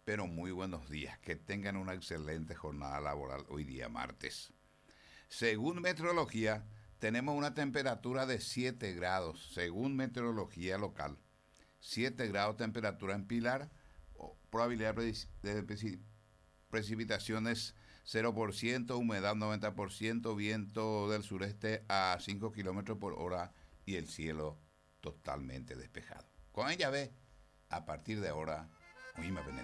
pero muy buenos días. Que tengan una excelente jornada laboral hoy día martes. Según meteorología, tenemos una temperatura de 7 grados, según meteorología local. 7 grados temperatura en Pilar, probabilidad de precipitaciones 0%, humedad 90%, viento del sureste a 5 kilómetros por hora y el cielo totalmente despejado. Con ella ve, a partir de ahora, oíme,